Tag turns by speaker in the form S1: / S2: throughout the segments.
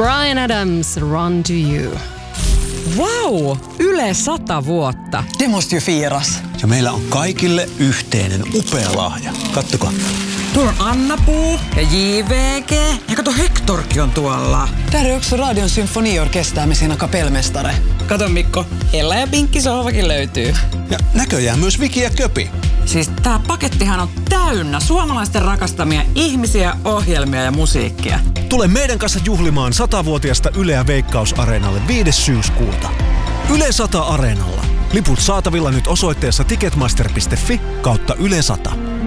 S1: Bryan Adams, Run to You.
S2: Vau! Yle 100 vuotta.
S3: Det måste ju firas.
S4: Ja meillä on kaikille yhteinen upea lahja. Kattokaa.
S2: Tuolla on Anna-Puu ja JVG. Ja kato, Hektorkin on tuolla.
S3: Där är också Radion symfoniorkester med sina kapellmästare.
S2: Kato Mikko, Ella ja Pinkki sohvakin löytyy.
S4: Ja näköjään myös Viki ja Köpi.
S2: Siis tää pakettihan on täynnä suomalaisten rakastamia ihmisiä, ohjelmia ja musiikkia.
S4: Tule meidän kanssa juhlimaan 100-vuotiasta Yleä Veikkaus-areenalle 5. syyskuuta. Yle 100 Areenalla. Liput saatavilla nyt osoitteessa ticketmaster.fi/Yle 100.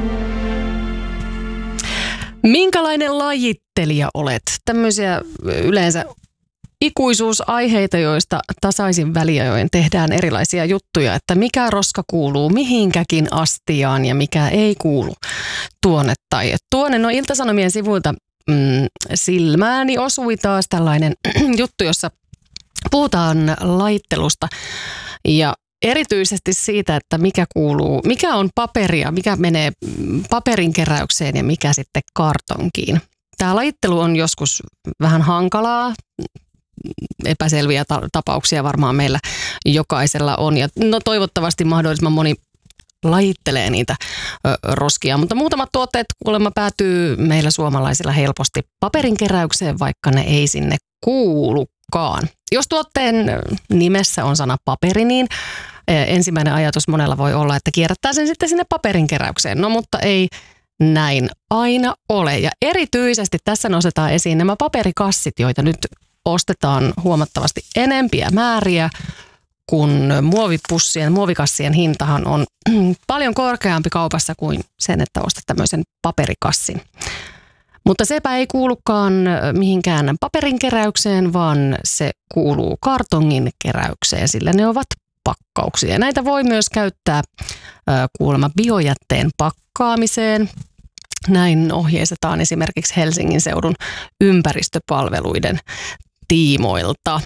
S1: Minkälainen lajittelija olet? Tämmöisiä yleensä ikuisuusaiheita, joista tasaisin väliajoin tehdään erilaisia juttuja, että mikä roska kuuluu mihinkäkin astiaan ja mikä ei kuulu tuonne tai tuonne. No Ilta-Sanomien sivuilta silmääni osui taas tällainen juttu, jossa puhutaan lajittelusta ja erityisesti siitä, että mikä on paperia, mikä menee paperin keräykseen ja mikä sitten kartonkiin. Tämä lajittelu on joskus vähän hankalaa, epäselviä tapauksia varmaan meillä jokaisella on ja no toivottavasti mahdollisimman moni lajittelee niitä roskia, mutta muutamat tuotteet kuulemma päätyy meillä suomalaisilla helposti paperin keräykseen, vaikka ne ei sinne kuulukaan. Jos tuotteen nimessä on sana paperi, niin ensimmäinen ajatus monella voi olla, että kierrättää sen sitten sinne paperin keräykseen. No mutta ei näin aina ole. Ja erityisesti tässä nostetaan esiin nämä paperikassit, joita nyt ostetaan huomattavasti enempiä määriä, kun muovikassien hintahan on paljon korkeampi kaupassa kuin sen, että ostat tämmöisen paperikassin. Mutta sepä ei kuulukaan mihinkään paperin keräykseen, vaan se kuuluu kartongin keräykseen, sillä ne ovat pakkauksia. Näitä voi myös käyttää kuulemma biojätteen pakkaamiseen. Näin ohjeistetaan esimerkiksi Helsingin seudun ympäristöpalveluiden tiimoilta.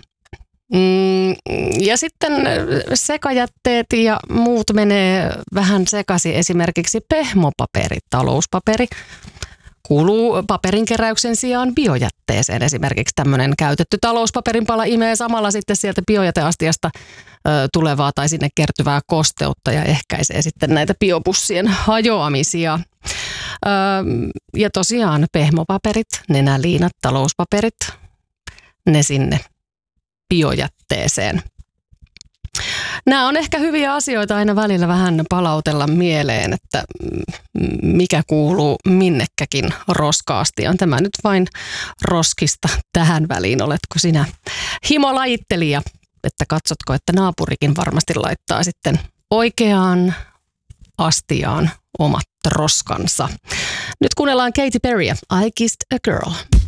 S1: Ja sitten sekajätteet ja muut menee vähän sekaisin. Esimerkiksi pehmopaperi, talouspaperi kuuluu paperin keräyksen sijaan biojätteeseen. Esimerkiksi tämmöinen käytetty talouspaperin pala imee samalla sitten sieltä biojäteastiasta tulevaa tai sinne kertyvää kosteutta ja ehkäisee sitten näitä biopussien hajoamisia. Ja tosiaan pehmopaperit, nenäliinat, talouspaperit, ne sinne biojätteeseen. Nämä on ehkä hyviä asioita aina välillä vähän palautella mieleen, että mikä kuuluu minnekäkin roska-astiaan. Tämä nyt vain roskista tähän väliin. Oletko sinä himolajittelija, että katsotko, että naapurikin varmasti laittaa sitten oikeaan astiaan omat roskansa. Nyt kuunnellaan Katy Perryä, I Kissed a Girl.